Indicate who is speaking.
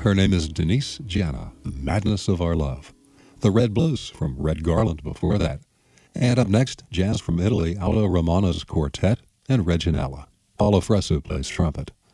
Speaker 1: Her name is Denise Gianna, The Madness of Our Love. The Red Blues from Red Garland before that. And up next, jazz from Italy, Aldo Romano's Quartet and Reginella. Paolo Fresu plays trumpet.